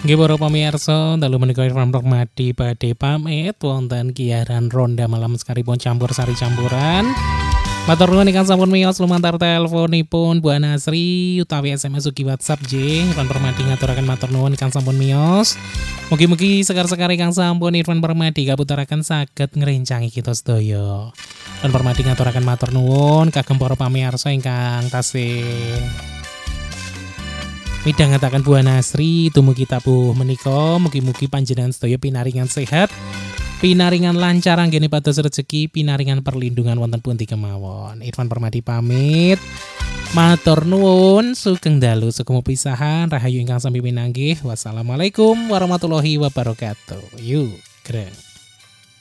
Nggih para pamirsa, dalu menika Irfan Rahmadi badhe pamit wonten giaran ronda malam sekaripun campur sari campuran. Matur nuwun ingkang sampun miyos lumantar teleponipun Bu Nasri utawi SMS ugi WhatsApp J. Irfan Permadi ngaturaken matur nuwun ingkang sampun miyos. Mugi-mugi sekar-sekar ingkang sampun Irfan Permadi kaputeraken saged ngrencangi kita sedaya. Irfan Permadi ngaturaken matur nuwun kagem para pamirsa ingkang tasih midhangetaken Bu Nasri dumugi tabuh menika, mugi-mugi panjenengan sedaya pinaringan sehat, pinaringan lancar anggene pados rejeki, pinaringan perlindungan wonten pundi kemawon. Irfan Permadi pamit. Matur nuwun, sugeng dalu sugeng pisahan, rahayu ingkang sami pinanggih. Wassalamualaikum warahmatullahi wabarakatuh. Yuk, greng.